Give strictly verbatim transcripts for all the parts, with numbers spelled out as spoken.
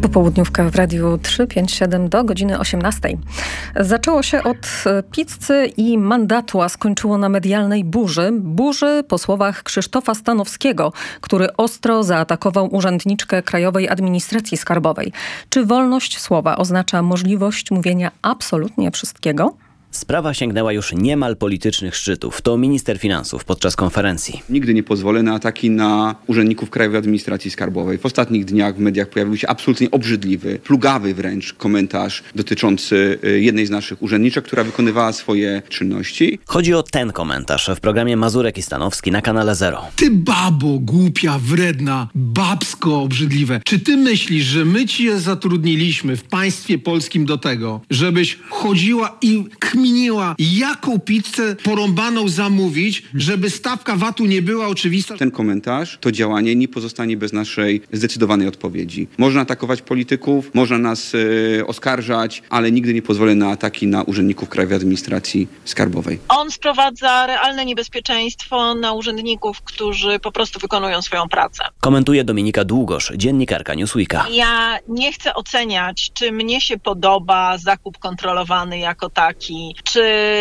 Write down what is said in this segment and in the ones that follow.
Popołudniówka w Radiu trzy pięć siedem do godziny osiemnastej. Zaczęło się od pizzy i mandatu, a skończyło na medialnej burzy. Burzy po słowach Krzysztofa Stanowskiego, który ostro zaatakował urzędniczkę Krajowej Administracji Skarbowej. Czy wolność słowa oznacza możliwość mówienia absolutnie wszystkiego? Sprawa sięgnęła już niemal politycznych szczytów. To minister finansów podczas konferencji. Nigdy nie pozwolę na ataki na urzędników Krajowej Administracji Skarbowej. W ostatnich dniach w mediach pojawił się absolutnie obrzydliwy, plugawy wręcz komentarz dotyczący jednej z naszych urzędniczek, która wykonywała swoje czynności. Chodzi o ten komentarz w programie Mazurek i Stanowski na kanale Zero. Ty babo, głupia, wredna, babsko obrzydliwe. Czy ty myślisz, że my ci je zatrudniliśmy w państwie polskim do tego, żebyś chodziła i kminiła, jaką pizzę porąbaną zamówić, żeby stawka vatu nie była oczywista? Ten komentarz, to działanie nie pozostanie bez naszej zdecydowanej odpowiedzi. Można atakować polityków, można nas e, oskarżać, ale nigdy nie pozwolę na ataki na urzędników Krajowej Administracji Skarbowej. On sprowadza realne niebezpieczeństwo na urzędników, którzy po prostu wykonują swoją pracę. Komentuje Dominika Długosz, dziennikarka Newsweeka. Ja nie chcę oceniać, czy mnie się podoba zakup kontrolowany jako taki, czy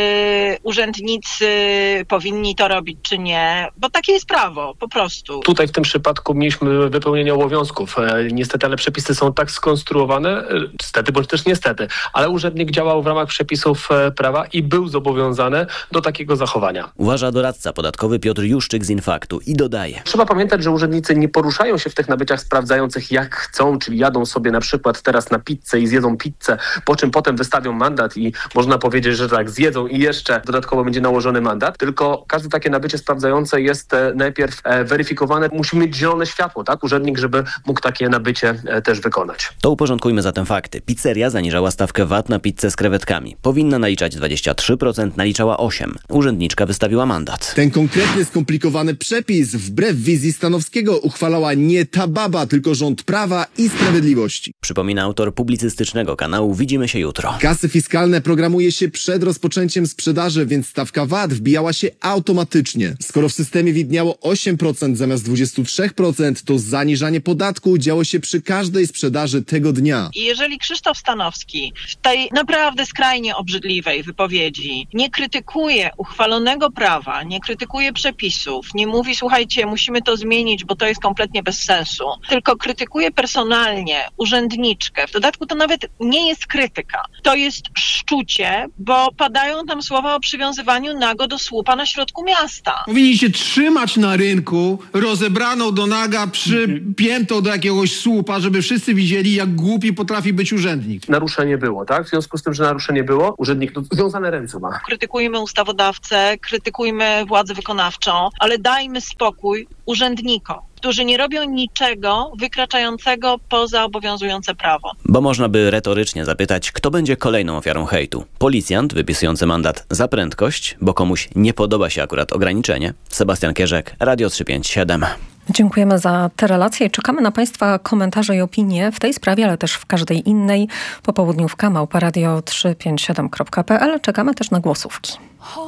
urzędnicy powinni to robić, czy nie, bo takie jest prawo, po prostu. Tutaj w tym przypadku mieliśmy wypełnienie obowiązków. E, niestety, ale przepisy są tak skonstruowane, e, niestety, bądź też niestety, ale urzędnik działał w ramach przepisów e, prawa i był zobowiązany do takiego zachowania. Uważa doradca podatkowy Piotr Juszczyk z Infaktu i dodaje. Trzeba pamiętać, że urzędnicy nie poruszają się w tych nabyciach sprawdzających jak chcą, czyli jadą sobie na przykład teraz na pizzę i zjedzą pizzę, po czym potem wystawią mandat i można powiedzieć, że tak zjedzą i jeszcze dodatkowo będzie nałożony mandat, tylko każde takie nabycie sprawdzające jest e, najpierw e, weryfikowane. Musi mieć zielone światło, tak? Urzędnik, żeby mógł takie nabycie e, też wykonać. To uporządkujmy zatem fakty. Pizzeria zaniżała stawkę V A T na pizzę z krewetkami. Powinna naliczać dwadzieścia trzy procent, naliczała osiem procent. Urzędniczka wystawiła mandat. Ten konkretny, skomplikowany przepis wbrew wizji Stanowskiego uchwalała nie ta baba, tylko rząd Prawa i Sprawiedliwości. Przypomina autor publicystycznego kanału Widzimy się jutro. Kasy fiskalne programuje się przed rozpoczęciem sprzedaży, więc stawka V A T wbijała się automatycznie. Skoro w systemie widniało osiem procent zamiast dwadzieścia trzy procent, to zaniżanie podatku działo się przy każdej sprzedaży tego dnia. I jeżeli Krzysztof Stanowski w tej naprawdę skrajnie obrzydliwej wypowiedzi nie krytykuje uchwalonego prawa, nie krytykuje przepisów, nie mówi, słuchajcie, musimy to zmienić, bo to jest kompletnie bez sensu, tylko krytykuje personalnie urzędniczkę. W dodatku to nawet nie jest krytyka. To jest szczucie, bo padają tam słowa o przywiązywaniu nago do słupa na środku miasta. Powinniście trzymać na rynku rozebraną do naga, przypiętą do jakiegoś słupa, żeby wszyscy widzieli, jak głupi potrafi być urzędnik. Naruszenie było, tak? W związku z tym, że naruszenie było, urzędnik no, związane ręce ma. Krytykujmy ustawodawcę, krytykujmy władzę wykonawczą, ale dajmy spokój urzędnikom, którzy nie robią niczego wykraczającego poza obowiązujące prawo. Bo można by retorycznie zapytać, kto będzie kolejną ofiarą hejtu. Policjant wypisujący mandat za prędkość, bo komuś nie podoba się akurat ograniczenie. Sebastian Kierzek, Radio trzy pięć siedem. Dziękujemy za te relacje i czekamy na Państwa komentarze i opinie w tej sprawie, ale też w każdej innej. Popołudniówka małpa radio trzysta pięćdziesiąt siedem kropka p l. Czekamy też na głosówki.